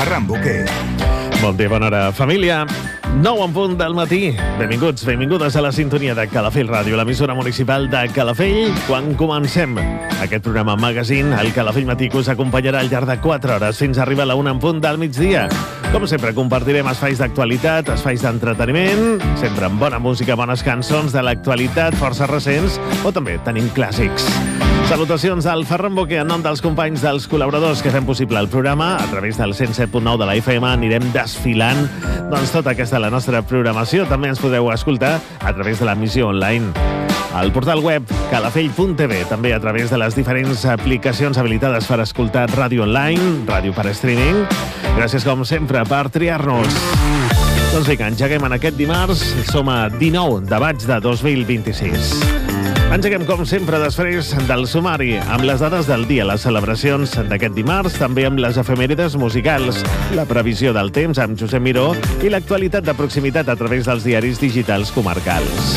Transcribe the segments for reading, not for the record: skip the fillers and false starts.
Ferran Boquer. Bon dia, bona hora, família. 9 en punt del matí. Benvinguts, benvingudes a la sintonia de Calafell Ràdio, l'emissora municipal de Calafell. Quan comencem aquest programa magazine, el Calafell Matí, que us acompanyarà al llarg de 4 hores fins a arribar a la 1 en punt del migdia. Com sempre, compartirem espais d'actualitat, espais d'entreteniment, sempre amb bona música, bones cançons de l'actualitat, força recents, o també tenim clàssics. Salutacions al Ferran Boquer en nom dels companys, dels col·laboradors que fem possible el programa. A través del 107.9 de la FM anirem desfilant tota aquesta la nostra programació. També ens podeu escoltar a través de l'emissió online al portal web calafell.tv, també a través de les diferents aplicacions habilitades per escoltar ràdio online, ràdio per streaming. Gràcies, com sempre, per triar-nos. Doncs vinga, engeguem en aquest dimarts. Som a 19 de maig de 2026. Engeguem, com sempre, després del sumari, amb les dades del dia, les celebracions d'aquest dimarts, també amb les efemèrides musicals, la previsió del temps amb Josep Miró i l'actualitat de proximitat a través dels diaris digitals comarcals.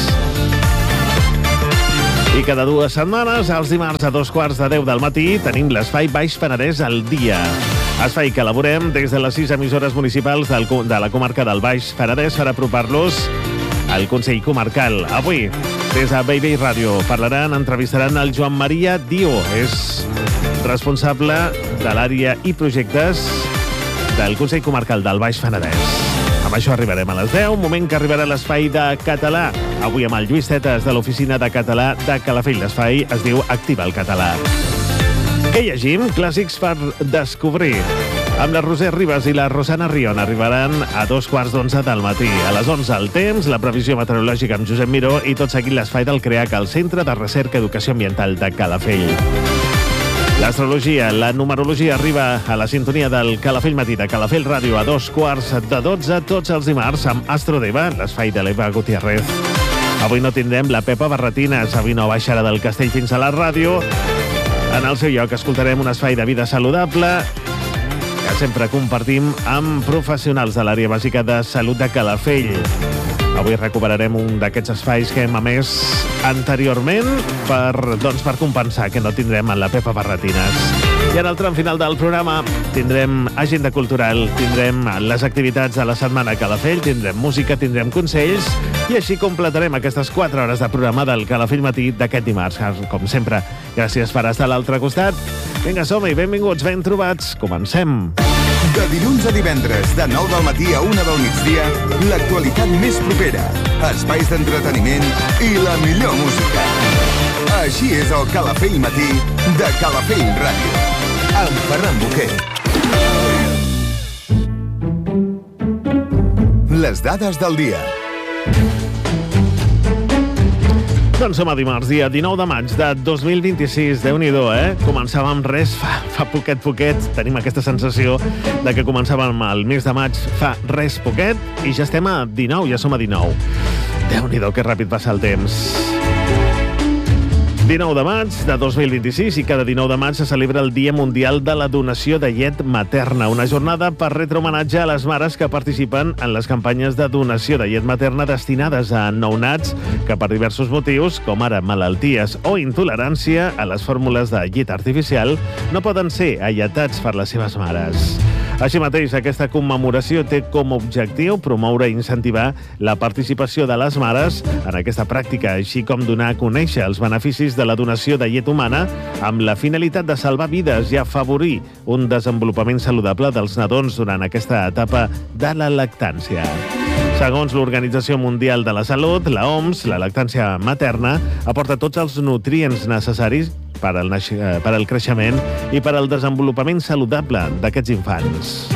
I cada 2 setmanes, els dimarts a 2:15 del matí, tenim l'espai Baix Penedès al dia. Espai que elaborem des de les 6 emissores municipals de la comarca del Baix Penedès per apropar-los al Consell Comarcal. Avui, des de Baby Ràdio, entrevistaran el Joan Maria Dio. És responsable de l'àrea i projectes del Consell Comarcal del Baix Penedès. Amb això arribarem a les 10, moment que arribarà l'espai de català. Avui amb el Lluís Tetes de l'Oficina de Català de Calafell. L'espai es diu Activa el Català. Què llegim? Clàssics per descobrir. Amb la Roser Ribas i la Rosana Rion arribaran a 2:15 del matí. A les 11 el temps, la previsió meteorològica amb Josep Miró i tot seguint l'espai del CREAC, el Centre de Recerca i Educació Ambiental de Calafell. L'astrologia, la numerologia arriba a la sintonia del Calafell Matí de Calafell Ràdio a 2:15 tots els dimarts amb Astrodeva, l'espai de l'Eva Gutiérrez. Avui no tindrem la Pepa Barretines, avui no baixarà del castell fins a la ràdio. En el seu lloc escoltarem un espai de vida saludable que sempre compartim amb professionals de l'àrea bàsica de salut de Calafell. Avui recuperarem un d'aquests espais que hem emès anteriorment per compensar que no tindrem en la Pepa Barretines. I en el tram final del programa tindrem agenda cultural, tindrem les activitats de la setmana a Calafell, tindrem música, tindrem consells i així completarem aquestes 4 hores de programa del Calafell Matí d'aquest dimarts. Com sempre, gràcies per estar a l'altre costat. Vinga, som-hi, benvinguts, ben trobats. Comencem. De dilluns a divendres, de 9 del matí a 1 del migdia, l'actualitat més propera, espais d'entreteniment i la millor música. Així és el Calafell Matí de Calafell Ràdio, amb Ferran Boquer. Les dades del dia. Doncs som a dimarts, dia 19 de maig de 2026. Déu-n'hi-do, Començàvem res fa poquet. Tenim aquesta sensació de que començàvem el mes de maig fa res poquet i ja estem a 19, ja som a 19. Déu-n'hi-do, que ràpid passa el temps. 19 de maig de 2026 i cada 19 de maig se celebra el Dia Mundial de la Donació de Llet Materna, una jornada per retre homenatge a les mares que participen en les campanyes de donació de llet materna destinades a nounats que per diversos motius, com ara malalties o intolerància a les fórmules de llet artificial, no poden ser alletats per les seves mares. Així mateix, aquesta commemoració té com a objectiu promoure i incentivar la participació de les mares en aquesta pràctica, així com donar a conèixer els beneficis de la donació de llet humana amb la finalitat de salvar vides i afavorir un desenvolupament saludable dels nadons durant aquesta etapa de la lactància. Segons l'Organització Mundial de la Salut, la OMS, la lactància materna aporta tots els nutrients necessaris per al creixement i per al desenvolupament saludable d'aquests infants.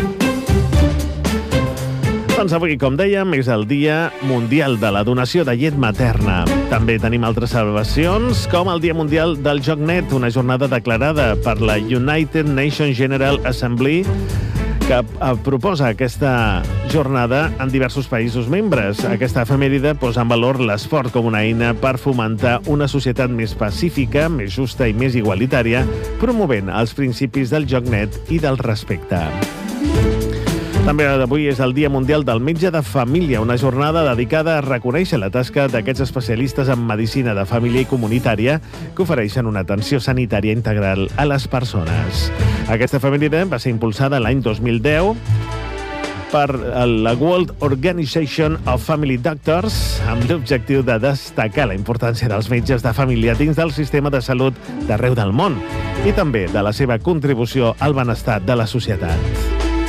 Doncs avui, com dèiem, és el Dia Mundial de la Donació de Llet Materna. També tenim altres celebracions, com el Dia Mundial del Joc Net, una jornada declarada per la United Nations General Assembly, que proposa aquesta jornada en diversos països membres. Aquesta efemèride posa en valor l'esport com una eina per fomentar una societat més pacífica, més justa i més igualitària, promovent els principis del joc net i del respecte. També avui és el Dia Mundial del Metge de Família, una jornada dedicada a reconèixer la tasca d'aquests especialistes en medicina de família i comunitària que ofereixen una atenció sanitària integral a les persones. Aquesta efemèride va ser impulsada l'any 2010 per la World Organization of Family Doctors amb l'objectiu de destacar la importància dels metges de família dins del sistema de salut d'arreu del món i també de la seva contribució al benestar de la societat.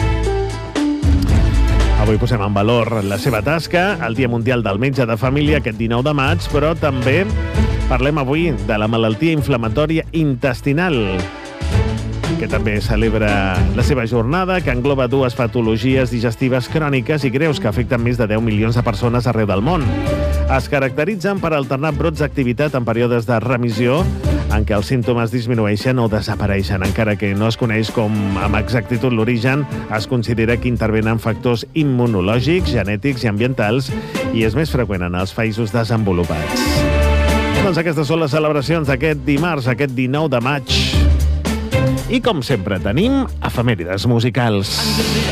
Avui posem en valor la seva tasca, el Dia Mundial del Metge de Família aquest 19 de maig, però també parlem avui de la malaltia inflamatòria intestinal, que també celebra la seva jornada, que engloba 2 patologies digestives cròniques i greus que afecten més de 10 milions de persones arreu del món. Es caracteritzen per alternar brots d'activitat en períodes de remissió en què els símptomes disminueixen o desapareixen. Encara que no es coneix com amb exactitud l'origen, es considera que intervenen factors immunològics, genètics i ambientals i és més freqüent en els països desenvolupats. Doncs aquestes són les celebracions d'aquest dimarts, aquest 19 de maig. I com sempre tenim efemèrides musicals.